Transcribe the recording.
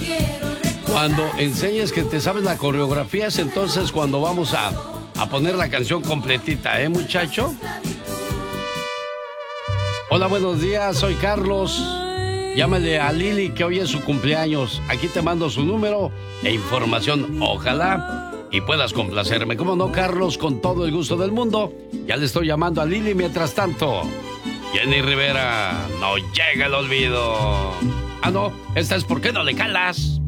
Cuando enseñes que te sabes la coreografía es entonces cuando vamos a poner la canción completita, ¿eh, muchacho? Hola, buenos días, soy Carlos. Llámale a Lili que hoy es su cumpleaños. Aquí te mando su número e información. Ojalá y puedas complacerme. ¿Cómo no, Carlos? Con todo el gusto del mundo. Ya le estoy llamando a Lili mientras tanto. Jenny Rivera, no llega el olvido. Ah, no, esta es ¿Por qué no le calas?